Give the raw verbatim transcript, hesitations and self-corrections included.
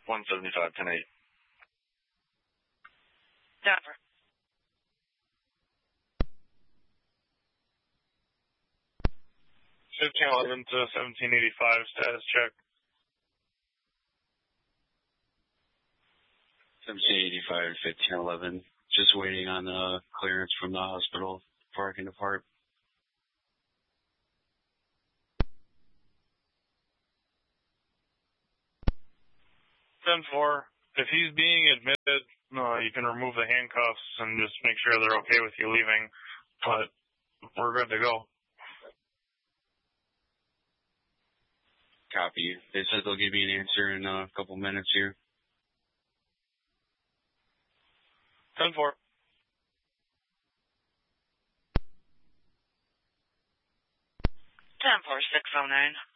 one seventy-five, ten eight. Denver. fifteen eleven to seventeen eighty-five, status check. seventeen eighty-five, fifteen eleven. Just waiting on uh, clearance from the hospital before I can depart. ten four, if he's being admitted, uh, you can remove the handcuffs and just make sure they're okay with you leaving. But we're good to go. Copy. They said they'll give me an answer in a couple minutes here. ten four. ten four, six oh nine.